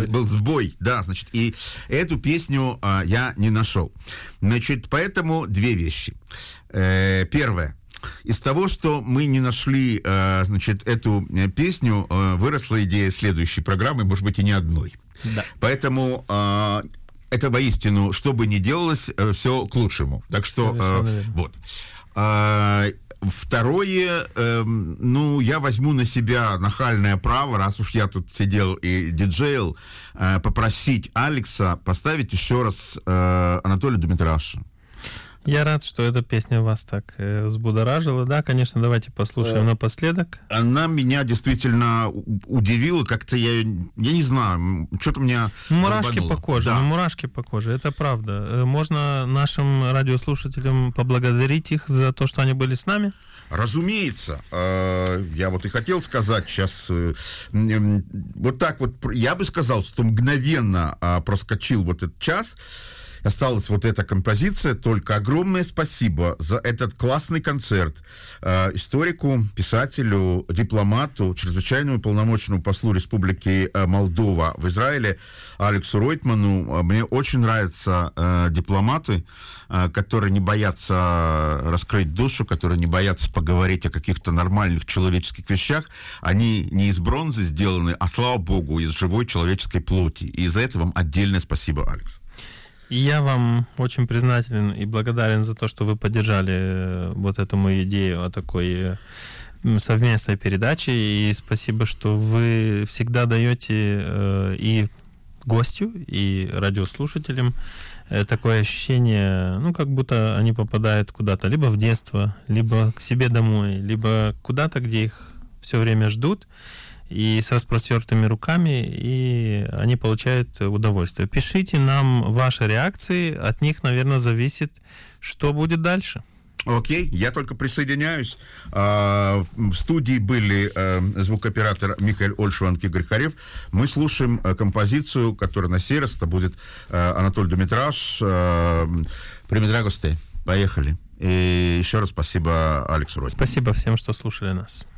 был сбой, да, значит, и эту песню я не нашел. Значит, поэтому две вещи. Первое. Из того, что мы не нашли, значит, эту песню, выросла идея следующей программы, может быть, и не одной. Да. Поэтому это воистину, что бы ни делалось, все к лучшему. Так что, вот. Второе, я возьму на себя нахальное право, раз уж я тут сидел и диджейл, попросить Алекса поставить еще раз Анатолия Домитраша. Я рад, что эта песня вас так взбудоражила. Да, конечно, давайте послушаем напоследок. Она меня действительно удивила, как-то я не знаю, что-то меня мурашки рвануло. по коже, Да. мурашки по коже, это правда. Можно нашим радиослушателям поблагодарить их за то, что они были с нами? Разумеется, я вот и хотел сказать сейчас, вот так вот, я бы сказал, что мгновенно проскочил вот этот час. Осталась вот эта композиция, только огромное спасибо за этот классный концерт историку, писателю, дипломату, чрезвычайному полномочному послу Республики Молдова в Израиле Алексу Ройтману. Мне очень нравятся дипломаты, которые не боятся раскрыть душу, которые не боятся поговорить о каких-то нормальных человеческих вещах. Они не из бронзы сделаны, а, слава богу, из живой человеческой плоти. И за это вам отдельное спасибо, Алекс. И я вам очень признателен и благодарен за то, что вы поддержали вот эту мою идею о такой совместной передаче. И спасибо, что вы всегда даете и гостю, и радиослушателям такое ощущение, как будто они попадают куда-то, либо в детство, либо к себе домой, либо куда-то, где их все время ждут, и с распростертыми руками, и они получают удовольствие. Пишите нам ваши реакции, от них, наверное, зависит, что будет дальше. Окей, я только присоединяюсь. В студии были звукооператор Михаил Ольшванг и Игорь Харев. Мы слушаем композицию, которая на сей раз это будет Анатолий Домитраш. Примет драгости. Поехали. И еще раз спасибо Алексу Ройтману. Спасибо всем, что слушали нас.